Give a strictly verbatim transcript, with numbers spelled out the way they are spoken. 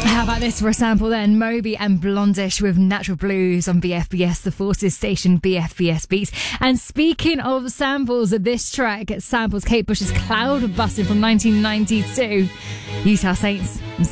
How about this for a sample then? Moby and Blondish with Natural Blues on B F B S, the Forces station B F B S Beats. And speaking of samples, this track samples Kate Bush's Cloud Busting from nineteen ninety-two. Utah Saints and